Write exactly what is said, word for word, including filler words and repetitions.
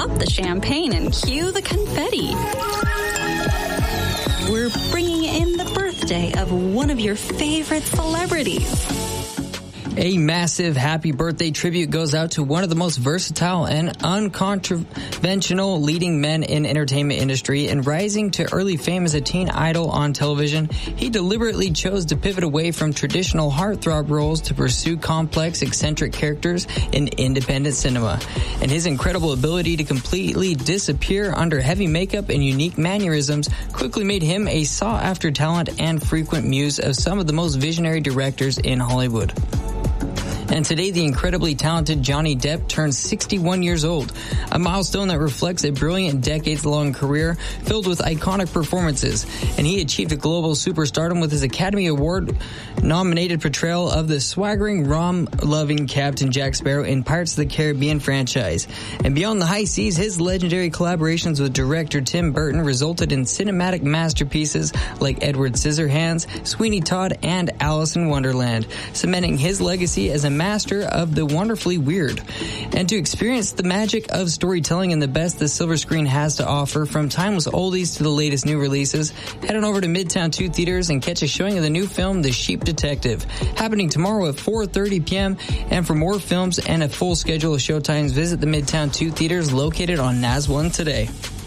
Pop the champagne and cue the confetti. We're bringing in the birthday of one of your favorite celebrities. A massive happy birthday tribute goes out to one of the most versatile and unconventional leading men in entertainment industry, and rising to early fame as a teen idol on television. He deliberately chose to pivot away from traditional heartthrob roles to pursue complex, eccentric characters in independent cinema. And his incredible ability to completely disappear under heavy makeup and unique mannerisms quickly made him a sought-after talent and frequent muse of some of the most visionary directors in Hollywood. And today, the incredibly talented Johnny Depp turns sixty-one years old, a milestone that reflects a brilliant decades-long career filled with iconic performances. And he achieved a global superstardom with his Academy Award-nominated portrayal of the swaggering, rom-loving Captain Jack Sparrow in Pirates of the Caribbean franchise. And beyond the high seas, his legendary collaborations with director Tim Burton resulted in cinematic masterpieces like Edward Scissorhands, Sweeney Todd, and Alice in Wonderland, cementing his legacy as a master of the wonderfully weird. And to experience the magic of storytelling and the best the silver screen has to offer, from timeless oldies to the latest new releases, head on over to Midtown two Theaters and catch a showing of the new film The Sheep Detective, happening tomorrow at four thirty p.m. And for more films and a full schedule of showtimes, visit the Midtown two Theaters located on N A S one today.